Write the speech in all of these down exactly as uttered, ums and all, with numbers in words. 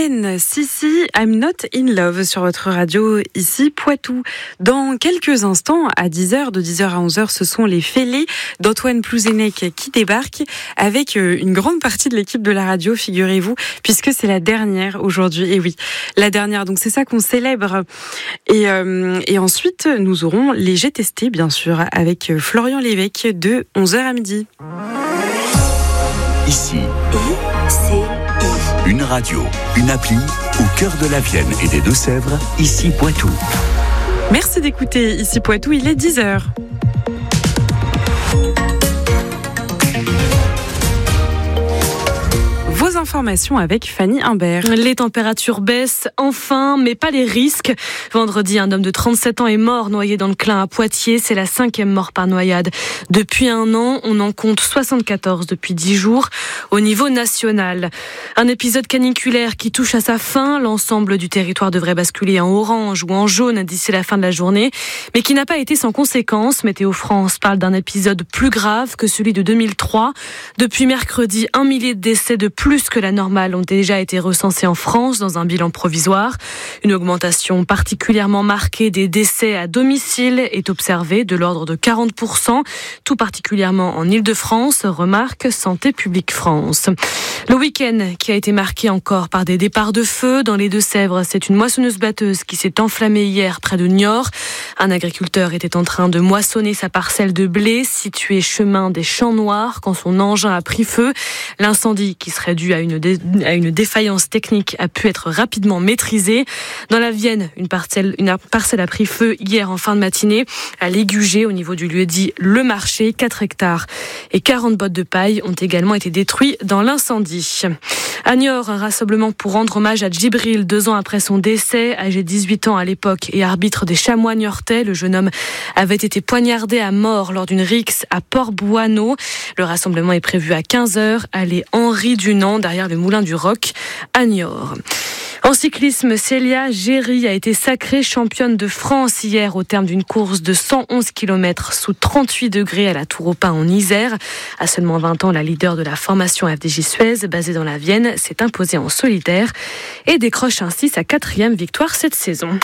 Ben, Sissi, I'm not in love sur votre radio, ici Poitou. Dans quelques instants, à dix heures, de dix heures à onze heures, ce sont les fêlés d'Antoine Plouzenec qui débarquent avec une grande partie de l'équipe de la radio, figurez-vous, puisque c'est la dernière aujourd'hui. Et oui, la dernière, donc c'est ça qu'on célèbre. Et, euh, et ensuite, nous aurons les G T S T, bien sûr, avec Florian Lévesque de onze heures à midi. Ici, I C I. Une radio, une appli au cœur de la Vienne et des Deux-Sèvres, ici Poitou. Merci d'écouter ici Poitou, il est dix heures. Vos informations avec Fanny Imbert. Les températures baissent enfin, mais pas les risques. Vendredi, un homme de trente-sept ans est mort noyé dans le Clain à Poitiers. C'est la cinquième mort par noyade. Depuis un an, on en compte soixante-quatorze depuis dix jours au niveau national. Un épisode caniculaire qui touche à sa fin. L'ensemble du territoire devrait basculer en orange ou en jaune d'ici la fin de la journée, mais qui n'a pas été sans conséquences. Météo France parle d'un épisode plus grave que celui de deux mille trois. Depuis mercredi, un millier de décès de plus que la normale ont déjà été recensés en France dans un bilan provisoire. Une augmentation particulièrement marquée des décès à domicile est observée de l'ordre de quarante pour cent, tout particulièrement en Île-de-France, remarque Santé publique France. Le week-end qui a été marqué encore par des départs de feu dans les Deux-Sèvres, c'est une moissonneuse-batteuse qui s'est enflammée hier près de Niort. Un agriculteur était en train de moissonner sa parcelle de blé située chemin des Champs Noirs quand son engin a pris feu. L'incendie qui serait dû à une, dé, à une défaillance technique a pu être rapidement maîtrisé. Dans la Vienne, une parcelle, une parcelle a pris feu hier en fin de matinée à Légugé, au niveau du lieu dit Le Marché. quatre hectares et quarante bottes de paille ont également été détruits dans l'incendie. À Niort, un rassemblement pour rendre hommage à Djibril, deux ans après son décès, âgé de dix-huit ans à l'époque et arbitre des Chamois niortais. Le jeune homme avait été poignardé à mort lors d'une rixe à Port-Bouanneau. Le rassemblement est prévu à quinze heures, allée Henri Dunant, derrière le Moulin du Roc, à Niort. En cyclisme, Célia Géry a été sacrée championne de France hier au terme d'une course de cent onze kilomètres sous trente-huit degrés à la Tour au Pin en Isère. À seulement vingt ans, la leader de la formation F D J Suez, basée dans la Vienne, s'est imposée en solitaire et décroche ainsi sa quatrième victoire cette saison.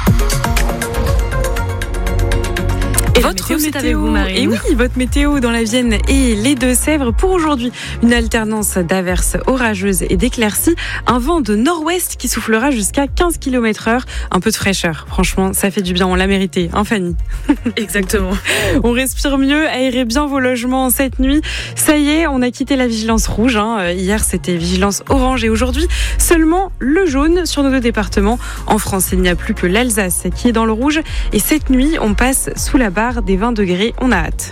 Et votre météo, météo. C'est avec vous, Marie. Et oui, votre météo dans la Vienne et les Deux-Sèvres. Pour aujourd'hui, une alternance d'averses orageuses et d'éclaircies. Un vent de nord-ouest qui soufflera jusqu'à quinze kilomètres heure. Un peu de fraîcheur. Franchement, ça fait du bien. On l'a mérité, hein, Fanny? Exactement. On respire mieux. Aérez bien vos logements cette nuit. Ça y est, on a quitté la vigilance rouge. Hein. Hier, c'était vigilance orange. Et aujourd'hui, seulement le jaune sur nos deux départements. En France, il n'y a plus que l'Alsace qui est dans le rouge. Et cette nuit, on passe sous la barre des vingt degrés, on a hâte.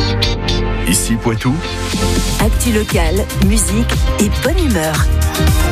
Ici Poitou. Actu local, musique et bonne humeur.